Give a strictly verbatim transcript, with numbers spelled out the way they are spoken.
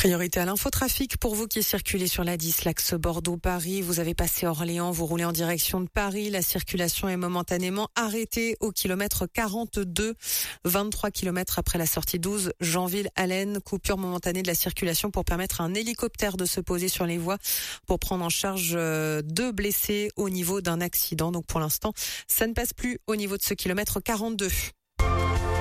Priorité à l'infotrafic pour vous qui circulez sur l'A dix, l'axe Bordeaux-Paris. Vous avez passé Orléans, vous roulez en direction de Paris. La circulation est momentanément arrêtée au kilomètre quarante-deux, vingt-trois kilomètres après la sortie douze, Janville-Allen. Coupure momentanée de la circulation pour permettre à un hélicoptère de se poser sur les voies pour prendre en charge deux blessés au niveau d'un accident. Donc pour l'instant, ça ne passe plus au niveau de ce kilomètre quarante-deux.